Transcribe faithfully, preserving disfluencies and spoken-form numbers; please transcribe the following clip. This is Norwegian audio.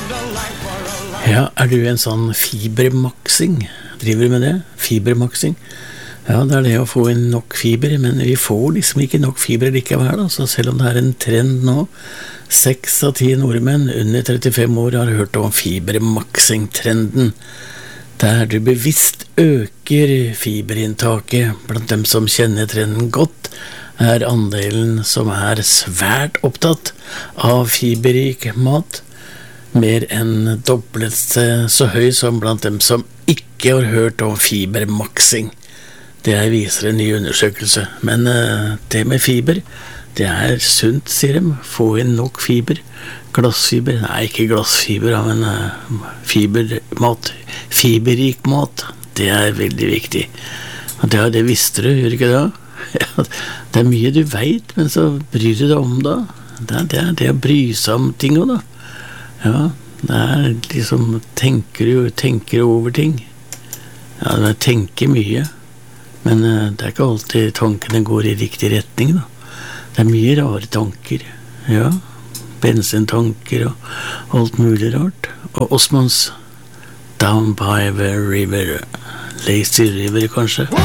Ja, er du en sånn fibermaksing? Driver du med det? Fibermaksing? Ja, det er det å få inn nok fiber, men vi får liksom ikke nok fiber likevel, da. Så selv om det er en trend nå, seks av ti nordmenn under trettifem år har hørt om fibermaksing-trenden, der du bevisst øker fiberinntaket blant dem som kjenner trenden godt, er andelen som er svært opptatt av fiberrik mat, mer enn dobbelt så høy som blant dem som ikke har hørt om fibermaksing. Det viser en ny undersøkelse, men uh, det med fiber, det er sunt, sier de. Få inn nok fiber. Glassfiber, nei, ikke glassfiber, men uh, fibermat, fiberrik mat, det er veldig viktig. Og det, det visste du, gjør ikke det? Ja, det er mye du vet, men så bryr du deg om det. Det er det, det å bry seg om ting også, da. Ja, det er liksom, tenker du tenker over ting. Ja, det tenker mye. Men uh, det er ikke alltid tankene går i riktig retning, da. Det er mye rare tanker. Ja, bensintanker og alt mulig rart. Og Osmonds Down by the River, Lazy River kanskje.